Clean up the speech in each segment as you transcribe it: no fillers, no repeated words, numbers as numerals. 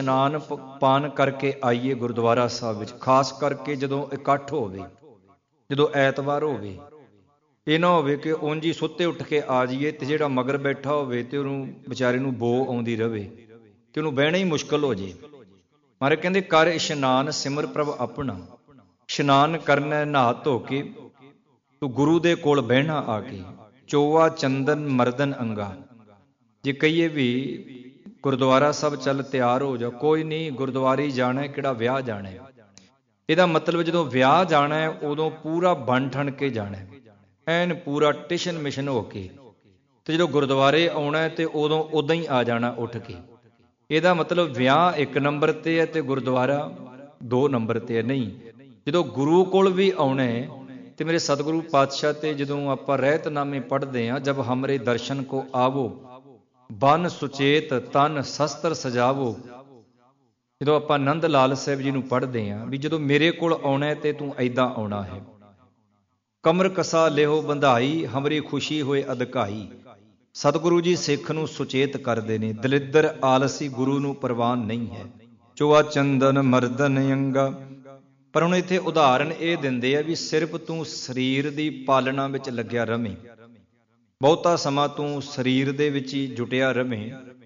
ਇਸ਼ਨਾਨ ਪਾਨ ਕਰਕੇ ਆਈਏ ਗੁਰਦੁਆਰਾ ਸਾਹਿਬ ਵਿੱਚ, ਖਾਸ ਕਰਕੇ ਜਦੋਂ ਇਕੱਠ ਹੋਵੇ, ਜਦੋਂ ਐਤਵਾਰ ਹੋਵੇ। ਇਹ ਨਾ ਹੋਵੇ ਕਿ ਉਂਝ ਹੀ ਸੁੱਤੇ ਉੱਠ ਕੇ ਆ ਜਾਈਏ ਤੇ ਜਿਹੜਾ ਮਗਰ ਬੈਠਾ ਹੋਵੇ ਤੇ ਉਹਨੂੰ ਵਿਚਾਰੇ ਨੂੰ ਬੋ ਆਉਂਦੀ ਰਵੇ ਤੇ ਉਹਨੂੰ ਬਹਿਣਾ ਹੀ ਮੁਸ਼ਕਲ ਹੋ ਜੇ। ਮਹਾਰਾਜ ਕਹਿੰਦੇ ਕਰ ਇਸ਼ਨਾਨ ਸਿਮਰ ਪ੍ਰਭ ਆਪਣਾ। ਇਸ਼ਨਾਨ ਕਰਨਾ ਨਹਾ ਧੋ ਕੇ ਤੂੰ ਗੁਰੂ ਦੇ ਕੋਲ ਬਹਿਣਾ ਆ ਕੇ। ਚੋਆ ਚੰਦਨ ਮਰਦਨ ਅੰਗਾ। ਜੇ ਕਹੀਏ ਵੀ ਗੁਰਦੁਆਰਾ ਸਾਹਿਬ ਚੱਲ ਤਿਆਰ ਹੋ ਜਾ, ਕੋਈ ਨਹੀਂ, ਗੁਰਦੁਆਰੇ ਜਾਣਾ, ਕਿਹੜਾ ਵਿਆਹ ਜਾਣਾ। ਇਹਦਾ ਮਤਲਬ ਜਦੋਂ ਵਿਆਹ ਜਾਣਾ ਉਦੋਂ ਪੂਰਾ ਬਣ ਠਣ ਕੇ ਜਾਣਾ, ਐਨ ਪੂਰਾ ਟਿਸ਼ਨ ਮਿਸ਼ਨ ਹੋ ਕੇ। ਤੇ ਜਦੋਂ ਗੁਰਦੁਆਰੇ ਆਉਣਾ ਤੇ ਉਦੋਂ ਉਦਾਂ ਹੀ ਆ ਜਾਣਾ ਉੱਠ ਕੇ। ਇਹਦਾ ਮਤਲਬ ਵਿਆਹ 1 ਨੰਬਰ ਤੇ ਹੈ ਤੇ ਗੁਰਦੁਆਰਾ 2 ਨੰਬਰ ਤੇ ਹੈ। ਨਹੀਂ, ਜਦੋਂ ਗੁਰੂ ਕੋਲ ਵੀ ਆਉਣਾ ਤੇ ਮੇਰੇ ਸਤਿਗੁਰੂ ਪਾਤਸ਼ਾਹ ਤੇ ਜਦੋਂ ਆਪਾਂ ਰਹਿਤਨਾਮੇ ਪੜ੍ਹਦੇ ਹਾਂ, ਜਬ ਹਮਰੇ ਦਰਸ਼ਨ ਕੋ ਆਵੋ ਬਨ ਸੁਚੇਤ ਤਨ ਸ਼ਸਤਰ ਸਜਾਵੋ। ਜਦੋਂ ਆਪਾਂ ਆਨੰਦ ਲਾਲ ਸਾਹਿਬ ਜੀ ਨੂੰ ਪੜ੍ਹਦੇ ਹਾਂ ਵੀ ਜਦੋਂ ਮੇਰੇ ਕੋਲ ਆਉਣਾ ਤੇ ਤੂੰ ਐਦਾਂ ਆਉਣਾ ਹੈ। ਕਮਰ ਕਸਾ ਲਿਹੋ ਬੰਧਾਈ ਹਮਰੀ ਖੁਸ਼ੀ ਹੋਏ ਅਧਕਾਈ। ਸਤਿਗੁਰੂ ਜੀ ਸਿੱਖ ਨੂੰ ਸੁਚੇਤ ਕਰਦੇ ਨੇ, ਦਲਿੱਦਰ ਆਲਸੀ ਗੁਰੂ ਨੂੰ ਪ੍ਰਵਾਨ ਨਹੀਂ ਹੈ। ਚੋਆ ਚੰਦਨ ਮਰਦਨ ਅੰਗਾ। ਪਰ ਹੁਣ ਇੱਥੇ ਉਦਾਹਰਨ ਇਹ ਦਿੰਦੇ ਆ ਵੀ ਸਿਰਫ ਤੂੰ ਸਰੀਰ ਦੀ ਪਾਲਣਾ ਵਿੱਚ ਲੱਗਿਆ ਰਵੇਂ, ਬਹੁਤਾ ਸਮਾਂ ਤੂੰ ਸਰੀਰ ਦੇ ਵਿੱਚ ਹੀ ਜੁਟਿਆ ਰਵੇਂ,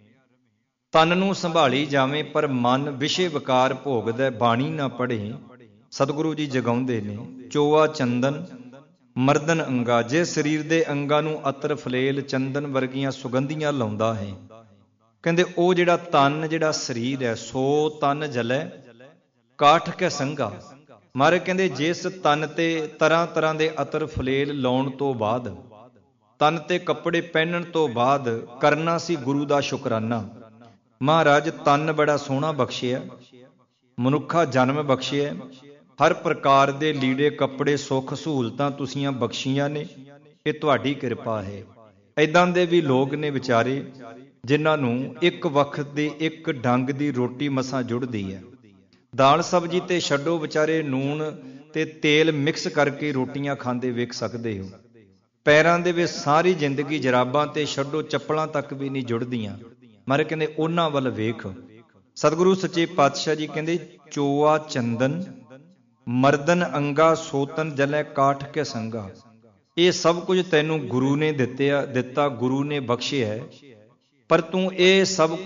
ਤਨ ਨੂੰ ਸੰਭਾਲੀ ਜਾਵੇਂ ਪਰ ਮਨ ਵਿਸ਼ੇ ਵਿਕਾਰ ਭੋਗਦਾ, ਬਾਣੀ ਨਾ ਪੜ੍ਹੇ। ਸਤਿਗੁਰੂ ਜੀ ਜਗਾਉਂਦੇ ਨੇ ਚੋਆ ਚੰਦਨ ਮਰਦਨ ਅੰਗਾ। ਜੇ ਸਰੀਰ ਦੇ ਅੰਗਾਂ ਨੂੰ ਅਤਰ ਫਲੇਲ ਚੰਦਨ ਵਰਗੀਆਂ ਸੁਗੰਧੀਆਂ ਲਾਉਂਦਾ ਹੈ, ਕਹਿੰਦੇ ਉਹ ਜਿਹੜਾ ਤਨ ਜਿਹੜਾ ਸਰੀਰ ਹੈ ਸੋ ਤਨ ਜਲੈ ਕਾਠ ਕੈ ਸੰਗਾ। ਮਹਾਰਾਜ ਕਹਿੰਦੇ ਜਿਸ ਤਨ ਤੇ ਤਰ੍ਹਾਂ ਤਰ੍ਹਾਂ ਦੇ ਅਤਰ ਫਲੇਲ ਲਾਉਣ ਤੋਂ ਬਾਅਦ, ਤਨ ਤੇ ਕੱਪੜੇ ਪਹਿਨਣ ਤੋਂ ਬਾਅਦ ਕਰਨਾ ਸੀ ਗੁਰੂ ਦਾ ਸ਼ੁਕਰਾਨਾ। ਮਹਾਰਾਜ ਤਨ ਬੜਾ ਸੋਹਣਾ ਬਖਸ਼ਿਆ, ਮਨੁੱਖਾ ਜਨਮ ਬਖਸ਼ਿਆ, ਹਰ ਪ੍ਰਕਾਰ ਦੇ ਲੀੜੇ ਕੱਪੜੇ ਸੁੱਖ ਸਹੂਲਤਾਂ ਤੁਸੀਂ ਬਖਸ਼ੀਆਂ ਨੇ, ਇਹ ਤੁਹਾਡੀ ਕਿਰਪਾ ਹੈ। ਏਦਾਂ ਦੇ ਵੀ ਲੋਕ ਨੇ ਵਿਚਾਰੇ ਜਿਨ੍ਹਾਂ ਨੂੰ ਇੱਕ ਵਕਤ ਦੀ ਇੱਕ ਡੰਗ ਦੀ ਰੋਟੀ ਮਸਾਂ ਜੁੜਦੀ ਹੈ। ਦਾਲ ਸਬਜ਼ੀ ਤੇ ਛੱਡੋ, ਵਿਚਾਰੇ ਨੂਣ ਤੇ ਤੇਲ ਮਿਕਸ ਕਰਕੇ ਰੋਟੀਆਂ ਖਾਂਦੇ ਵੇਖ ਸਕਦੇ ਹੋ। ਪੈਰਾਂ ਦੇ ਵਿੱਚ ਸਾਰੀ ਜ਼ਿੰਦਗੀ ਜਰਾਬਾਂ ਤੇ ਛੱਡੋ, ਚੱਪਲਾਂ ਤੱਕ ਵੀ ਨਹੀਂ ਜੁੜਦੀਆਂ। ਮਹਾਰਾਜ ਕਹਿੰਦੇ ਉਹਨਾਂ ਵੱਲ ਵੇਖ। ਸਤਿਗੁਰੂ ਸੱਚੇ ਪਾਤਸ਼ਾਹ ਜੀ ਕਹਿੰਦੇ ਚੋਆ ਚੰਦਨ ਮਰਦਨ ਅੰਗਾ ਸੋਤਨ ਜਲੈ ਕਾਠ ਕੇ ਸੰਗਾ। ਇਹ ਸਭ ਕੁਝ ਤੈਨੂੰ ਗੁਰੂ ਨੇ ਦਿੱਤਾ, ਗੁਰੂ ਨੇ ਬਖਸ਼ਿਆ, ਪਰ ਤੂੰ ਇਹ ਸਭ